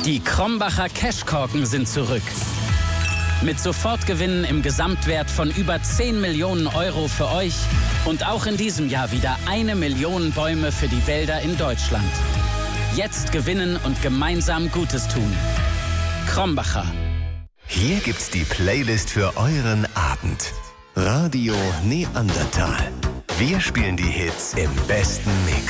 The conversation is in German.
Die Krombacher Cashkorken sind zurück. Mit Sofortgewinnen im Gesamtwert von über 10 Millionen Euro für euch und auch in diesem Jahr wieder 1 Million Bäume für die Wälder in Deutschland. Jetzt gewinnen und gemeinsam Gutes tun. Krombacher. Hier gibt's die Playlist für euren Abend. Radio Neandertal. Wir spielen die Hits im besten Mix.